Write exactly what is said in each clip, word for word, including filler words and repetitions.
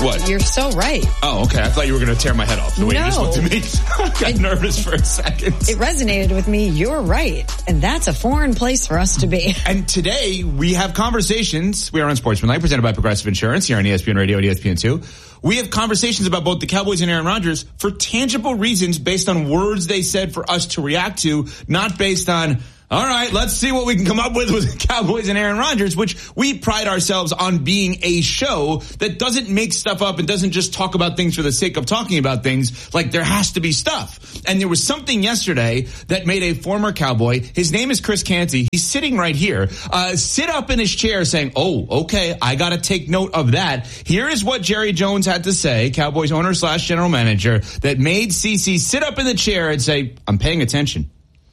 What? You're so right. Oh, okay. I thought you were going to tear my head off the way no. you just looked at me. I got it, nervous for a second. It resonated with me. You're right. And that's a foreign place for us to be. And today we have conversations. We are on Sportsmanlike, presented by Progressive Insurance here on E S P N Radio and E S P N two. We have conversations about both the Cowboys and Aaron Rodgers for tangible reasons based on words they said for us to react to, not based on, all right, let's see what we can come up with with the Cowboys and Aaron Rodgers, which we pride ourselves on being a show that doesn't make stuff up and doesn't just talk about things for the sake of talking about things. Like, there has to be stuff. And there was something yesterday that made a former Cowboy, his name is Chris Canty, he's sitting right here, uh, sit up in his chair saying, oh, okay, I got to take note of that. Here is what Jerry Jones had to say, Cowboys owner slash general manager, that made C C sit up in the chair and say, I'm paying attention.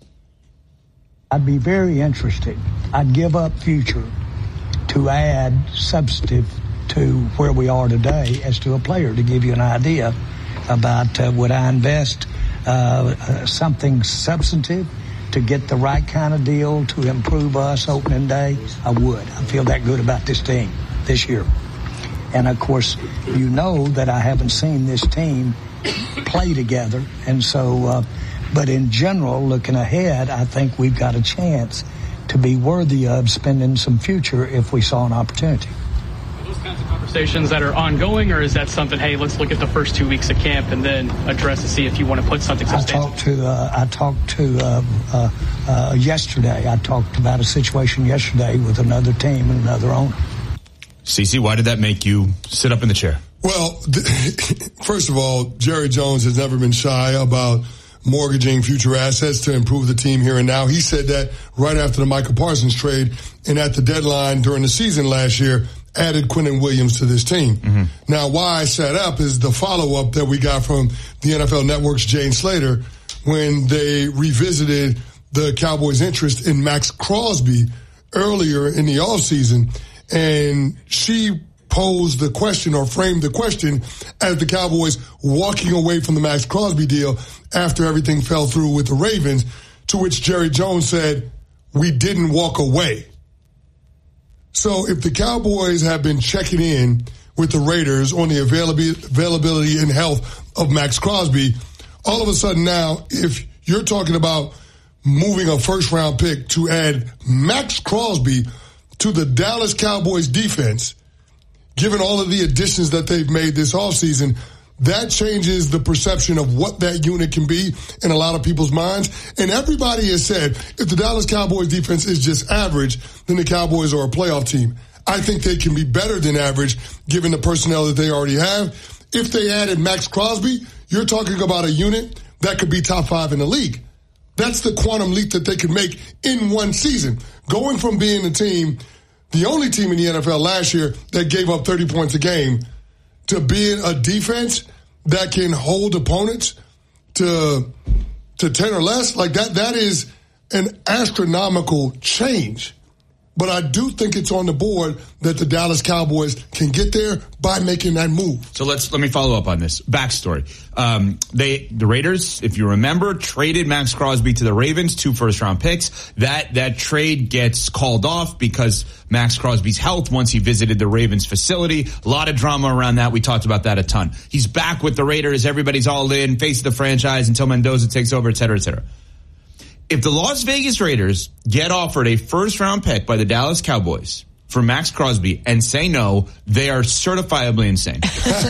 I'd be very interested. I'd give up future to add substantive to where we are today as to a player, to give you an idea about uh, would I invest uh, uh, something substantive to get the right kind of deal to improve us opening day? I would. I feel that good about this team this year. And, of course, you know that I haven't seen this team play together. And so... Uh, But in general, looking ahead, I think we've got a chance to be worthy of spending some future if we saw an opportunity. Are those kinds of conversations that are ongoing, or is that something, hey, let's look at the first two weeks of camp and then address to see if you want to put something substantial? I talked to, uh, I talked to uh, uh, uh, yesterday. I talked about a situation yesterday with another team and another owner. Cece, why did that make you sit up in the chair? Well, th- first of all, Jerry Jones has never been shy about mortgaging future assets to improve the team here and now. He said that right after the Michael Parsons trade, and at the deadline during the season last year, added Quentin Williams to this team. Mm-hmm. Now, why I sat up is the follow-up that we got from the N F L Network's Jane Slater when they revisited the Cowboys' interest in Max Crosby earlier in the offseason, and she posed the question or framed the question as the Cowboys walking away from the Max Crosby deal after everything fell through with the Ravens, to which Jerry Jones said, we didn't walk away. So if the Cowboys have been checking in with the Raiders on the availability and health of Max Crosby, all of a sudden now, if you're talking about moving a first-round pick to add Max Crosby to the Dallas Cowboys defense, given all of the additions that they've made this offseason, that changes the perception of what that unit can be in a lot of people's minds. And everybody has said, if the Dallas Cowboys defense is just average, then the Cowboys are a playoff team. I think they can be better than average given the personnel that they already have. If they added Max Crosby, you're talking about a unit that could be top five in the league. That's the quantum leap that they could make in one season. Going from being a team, the only team in the N F L last year that gave up thirty points a game, to being a defense that can hold opponents to to ten or less, like that, that is an astronomical change. But I do think it's on the board that the Dallas Cowboys can get there by making that move. So let's let me follow up on this backstory. Um, they the Raiders, if you remember, traded Max Crosby to the Ravens, two first round picks. That that trade gets called off because Max Crosby's health once he visited the Ravens facility. A lot of drama around that. We talked about that a ton. He's back with the Raiders. Everybody's all in, face of the franchise until Mendoza takes over, et cetera, et cetera. If the Las Vegas Raiders get offered a first-round pick by the Dallas Cowboys for Max Crosby and say no, they are certifiably insane.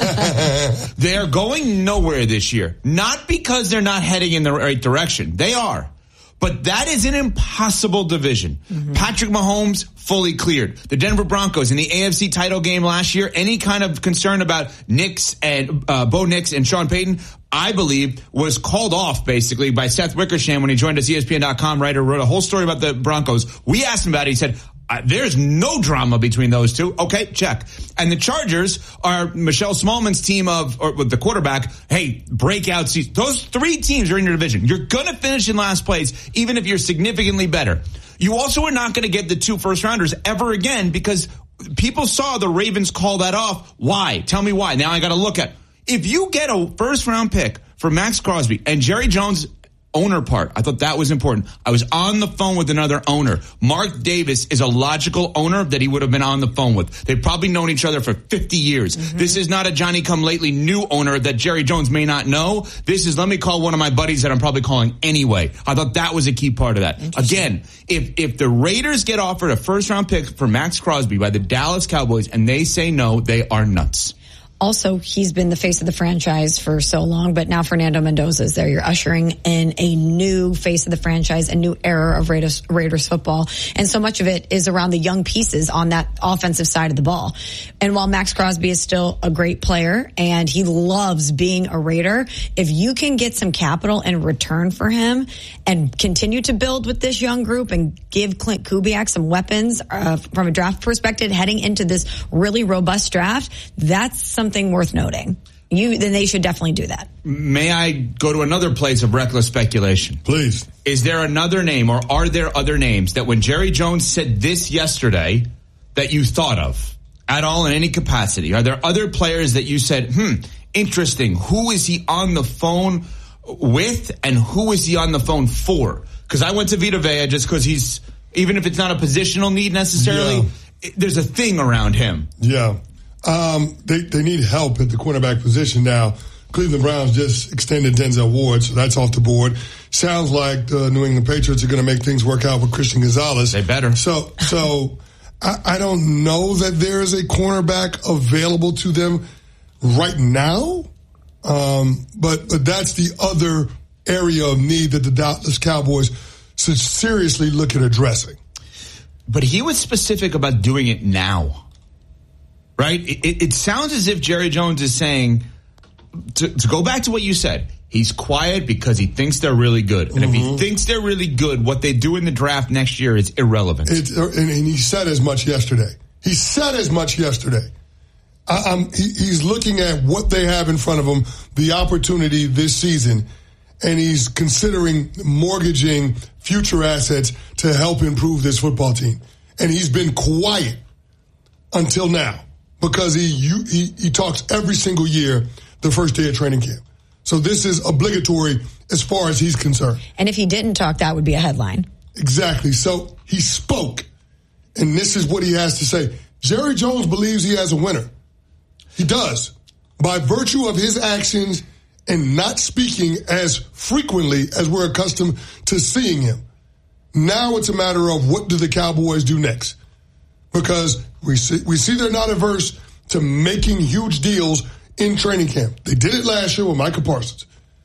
They are going nowhere this year. Not because they're not heading in the right direction. They are. But that is an impossible division. Mm-hmm. Patrick Mahomes, fully cleared. The Denver Broncos in the A F C title game last year, any kind of concern about Nix and uh, Bo Nix and Sean Payton, I believe, was called off basically by Seth Wickersham when he joined us. E S P N dot com writer wrote a whole story about the Broncos. We asked him about it. He said, Uh, there's no drama between those two. Okay, check. And the Chargers are Michelle Smallman's team of, or with the quarterback, hey, breakout season. Those three teams are in your division. You're going to finish in last place, even if you're significantly better. You also are not going to get the two first rounders ever again because people saw the Ravens call that off. Why? Tell me why. Now I got to look at, if you get a first round pick for Max Crosby and Jerry Jones owner part. I thought that was important. I was on the phone with another owner. Mark Davis is a logical owner that he would have been on the phone with. They've probably known each other for fifty years. Mm-hmm. This is not a Johnny-come-lately new owner that Jerry Jones may not know. This is, let me call one of my buddies that I'm probably calling anyway. I thought that was a key part of that. Again, if if the Raiders get offered a first-round pick for Max Crosby by the Dallas Cowboys and they say no, they are nuts. Also, he's been the face of the franchise for so long, but now Fernando Mendoza is there. You're ushering in a new face of the franchise, a new era of Raiders, Raiders football. And so much of it is around the young pieces on that offensive side of the ball. And while Max Crosby is still a great player and he loves being a Raider, if you can get some capital in return for him and continue to build with this young group and give Clint Kubiak some weapons uh, from a draft perspective heading into this really robust draft, that's something Something worth noting. You then they should definitely do that. May I go to another place of reckless speculation? Please. Is there another name, or are there other names that when Jerry Jones said this yesterday that you thought of at all in any capacity? Are there other players that you said, hmm, interesting. Who is he on the phone with and who is he on the phone for? Because I went to Vita Vea just because he's, even if it's not a positional need necessarily, yeah. there's a thing around him. Yeah. Um, they, they need help at the cornerback position now. Cleveland Browns just extended Denzel Ward, so that's off the board. Sounds like the New England Patriots are going to make things work out with Christian Gonzalez. They better. So, so I, I don't know that there is a cornerback available to them right now. Um, but, but that's the other area of need that the Dallas Cowboys should seriously look at addressing. But he was specific about doing it now. Right? It, it, it sounds as if Jerry Jones is saying, to, to go back to what you said, he's quiet because he thinks they're really good. And mm-hmm. if he thinks they're really good, what they do in the draft next year is irrelevant. It, and, and he said as much yesterday. He said as much yesterday. I, I'm, he, he's looking at what they have in front of him, the opportunity this season, and he's considering mortgaging future assets to help improve this football team. And he's been quiet until now. Because he, you, he he talks every single year the first day of training camp. So this is obligatory as far as he's concerned. And if he didn't talk, that would be a headline. Exactly. So he spoke, and this is what he has to say. Jerry Jones believes he has a winner. He does. By virtue of his actions and not speaking as frequently as we're accustomed to seeing him. Now it's a matter of what do the Cowboys do next? Because we see, we see they're not averse to making huge deals in training camp. They did it last year with Micah Parsons.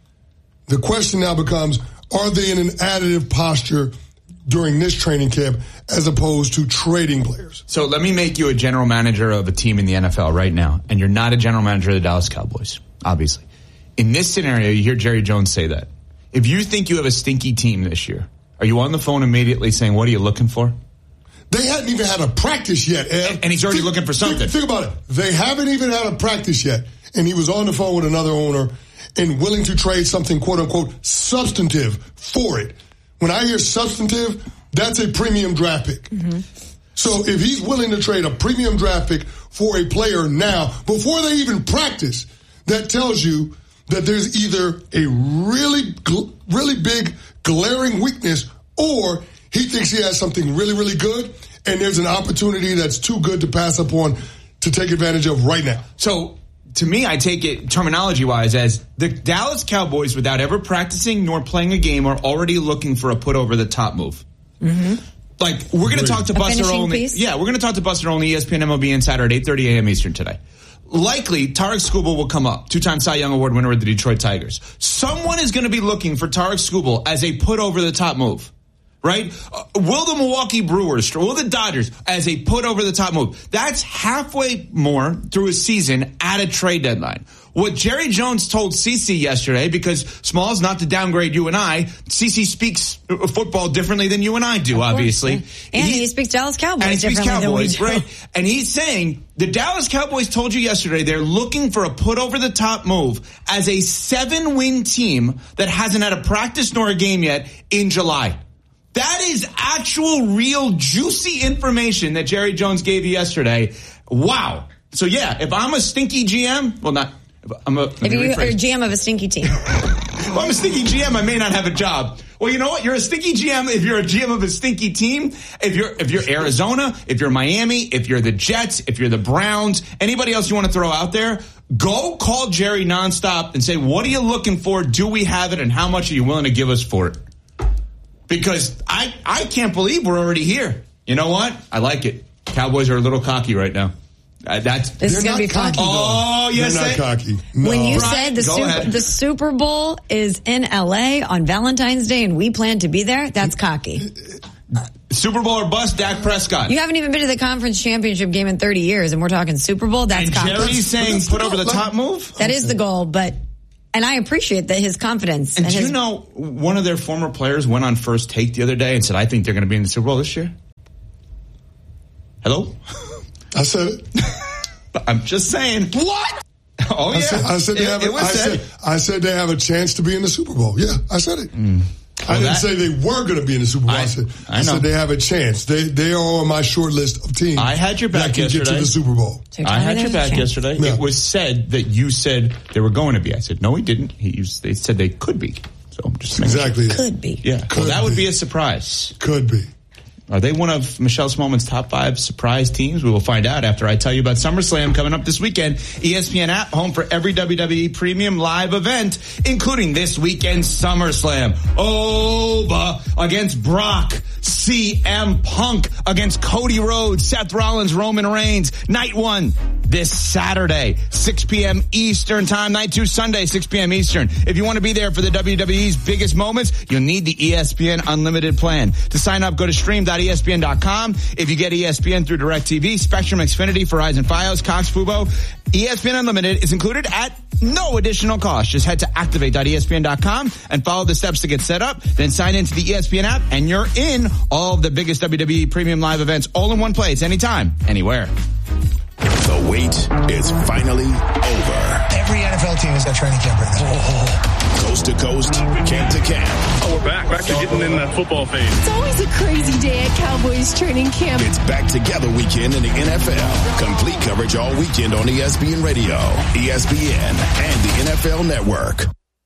The question now becomes, are they in an additive posture during this training camp as opposed to trading players? So let me make you a general manager of a team in the N F L right now, and you're not a general manager of the Dallas Cowboys, obviously. In this scenario, you hear Jerry Jones say that. If you think you have a stinky team this year, are you on the phone immediately saying, what are you looking for? They hadn't even had a practice yet, Ed. And he's already think, looking for something. Think, think about it. They haven't even had a practice yet. And he was on the phone with another owner and willing to trade something, quote unquote, substantive for it. When I hear substantive, that's a premium draft pick. Mm-hmm. So if he's willing to trade a premium draft pick for a player now, before they even practice, that tells you that there's either a really, really big glaring weakness or he thinks he has something really, really good, and there's an opportunity that's too good to pass up on to take advantage of right now. So, to me, I take it terminology-wise as the Dallas Cowboys, without ever practicing nor playing a game, are already looking for a put-over-the-top move. Mm-hmm. Like, we're going to talk to a Buster Olney. Piece? Yeah, we're going to talk to Buster Olney, E S P N M L B Insider at eight thirty a.m. Eastern today. Likely, Tarek Skubal will come up, two-time Cy Young Award winner with the Detroit Tigers. Someone is going to be looking for Tarek Skubal as a put-over-the-top move. Right? Uh, will the Milwaukee Brewers, will the Dodgers, as a put-over-the-top move? That's halfway more through a season at a trade deadline. What Jerry Jones told CeCe yesterday, because Smalls, not to downgrade you and I, CeCe speaks football differently than you and I do, of obviously. Course, yeah. And he, he speaks Dallas Cowboys and he speaks differently Cowboys, than we do. Right? And he's saying the Dallas Cowboys told you yesterday they're looking for a put-over-the-top move as a seven-win team that hasn't had a practice nor a game yet in July. That is actual, real, juicy information that Jerry Jones gave you yesterday. Wow. So, yeah, if I'm a stinky G M, well, not, I'm a, if you're a G M of a stinky team. Well, I'm a stinky G M. I may not have a job. Well, you know what? You're a stinky G M if you're a G M of a stinky team. If you're if you're Arizona, if you're Miami, if you're the Jets, if you're the Browns, anybody else you want to throw out there, go call Jerry nonstop and say, what are you looking for? Do we have it? And how much are you willing to give us for it? Because I, I can't believe we're already here. You know what? I like it. Cowboys are a little cocky right now. Uh, that's this is going to be fun. Oh, yes. They're not cocky. No. When you Brian, said the Super, the Super Bowl is in L A on Valentine's Day and we plan to be there, that's cocky. Super Bowl or bust, Dak Prescott. You haven't even been to the conference championship game in thirty years, and we're talking Super Bowl. That's and cocky. Jerry's saying put over the top move? That is the goal, but, and I appreciate that his confidence. And, and do his, you know, one of their former players went on First Take the other day and said, I think they're going to be in the Super Bowl this year. Hello? I said it. I'm just saying. What? Oh, yeah. I said, I said, they it, have a, it was I said. said I said they have a chance to be in the Super Bowl. Yeah, I said it. Mm. I Well, didn't that, say they were going to be in the Super Bowl. I, I, said, I, I know. said they have a chance. They they are on my short list of teams. I had your back that can yesterday. get to the Super Bowl. So I had your back chance. yesterday. Yeah. It was said that you said they were going to be. I said, no, he didn't. He used, they said they could be. So I'm just making Exactly. sure. Could be. Yeah. Could well, that would be. be a surprise. Could be. Are they one of Michelle Smallman's top five surprise teams? We will find out after I tell you about SummerSlam coming up this weekend. E S P N app, home for every W W E premium live event, including this weekend's SummerSlam. Oba against Brock. C M Punk against Cody Rhodes. Seth Rollins, Roman Reigns. Night one this Saturday, six p.m. Eastern time. Night two, Sunday, six p.m. Eastern. If you want to be there for the W W E's biggest moments, you'll need the E S P N Unlimited plan. To sign up, go to stream dot E S P N dot com. If you get E S P N through DirecTV, Spectrum, Xfinity, Verizon, Fios, Cox, Fubo, E S P N Unlimited is included at no additional cost. Just head to activate dot E S P N dot com and follow the steps to get set up. Then sign into the E S P N app and you're in. All of the biggest W W E premium live events all in one place, anytime, anywhere. The wait is finally over. Every N F L team has got training camp right now. Oh. Coast to coast, camp to camp. Oh, we're back. Back to getting in the football phase. It's always a crazy day at Cowboys training camp. It's back together weekend in the N F L. Complete coverage all weekend on E S P N Radio, E S P N, and the N F L Network.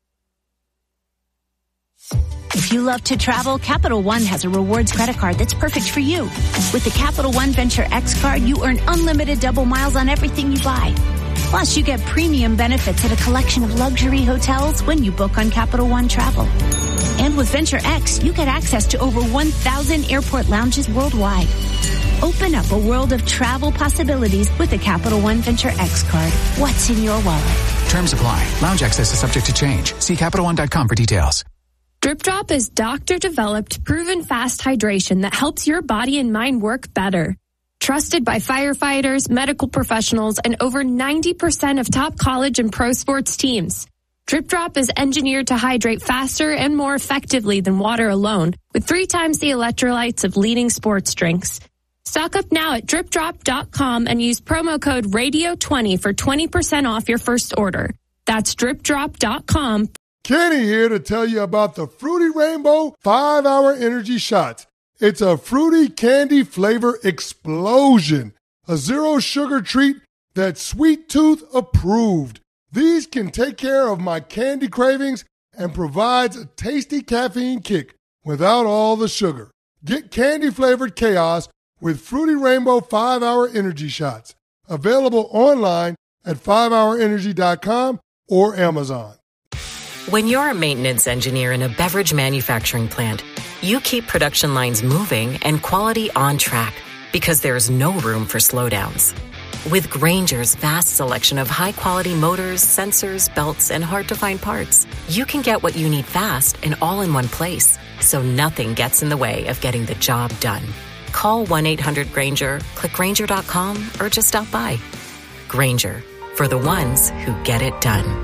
If you love to travel, Capital One has a rewards credit card that's perfect for you. With the Capital One Venture X card, you earn unlimited double miles on everything you buy. Plus, you get premium benefits at a collection of luxury hotels when you book on Capital One Travel. And with Venture X, you get access to over one thousand airport lounges worldwide. Open up a world of travel possibilities with the Capital One Venture X card. What's in your wallet? Terms apply. Lounge access is subject to change. See Capital One dot com for details. Drip Drop is doctor-developed, proven fast hydration that helps your body and mind work better. Trusted by firefighters, medical professionals, and over ninety percent of top college and pro sports teams. Drip Drop is engineered to hydrate faster and more effectively than water alone, with three times the electrolytes of leading sports drinks. Stock up now at drip drop dot com and use promo code radio twenty for twenty percent off your first order. That's drip drop dot com. Kenny here to tell you about the Fruity Rainbow five hour Energy Shots. It's a fruity candy flavor explosion. A zero sugar treat that's Sweet Tooth approved. These can take care of my candy cravings and provides a tasty caffeine kick without all the sugar. Get candy flavored chaos with Fruity Rainbow five hour Energy Shots. Available online at five hour energy dot com or Amazon. When you're a maintenance engineer in a beverage manufacturing plant, you keep production lines moving and quality on track because there's no room for slowdowns. With Grainger's vast selection of high-quality motors, sensors, belts, and hard-to-find parts, you can get what you need fast and all in one place, so nothing gets in the way of getting the job done. Call one eight hundred Grainger, click Grainger dot com, or just stop by. Grainger, for the ones who get it done.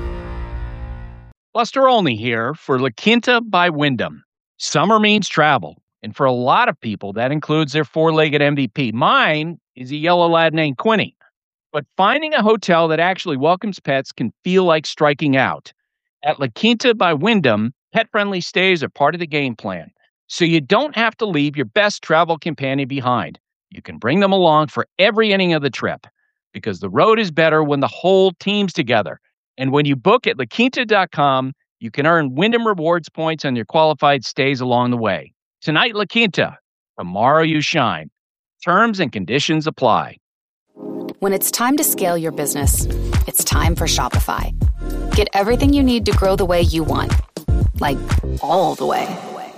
Buster Olney here for La Quinta by Wyndham. Summer means travel, and for a lot of people, that includes their four-legged M V P. Mine is a yellow lad named Quinny. But finding a hotel that actually welcomes pets can feel like striking out. At La Quinta by Wyndham, pet-friendly stays are part of the game plan, so you don't have to leave your best travel companion behind. You can bring them along for every inning of the trip, because the road is better when the whole team's together. And when you book at La Quinta dot com, You can earn Wyndham Rewards points on your qualified stays along the way. Tonight, La Quinta. Tomorrow, you shine. Terms and conditions apply. When it's time to scale your business, it's time for Shopify. Get everything you need to grow the way you want. Like, all the way.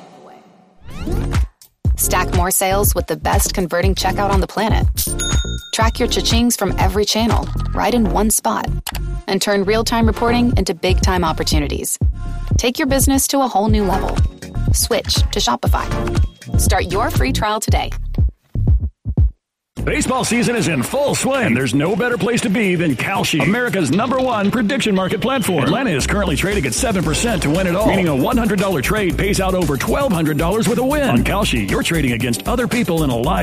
Stack more sales with the best converting checkout on the planet. Track your cha-chings from every channel, right in one spot. And turn real-time reporting into big-time opportunities. Take your business to a whole new level. Switch to Shopify. Start your free trial today. Baseball season is in full swing. There's no better place to be than Kalshi, America's number one prediction market platform. Atlanta is currently trading at seven percent to win it all, meaning a one hundred dollars trade pays out over twelve hundred dollars with a win. On Kalshi, you're trading against other people in a live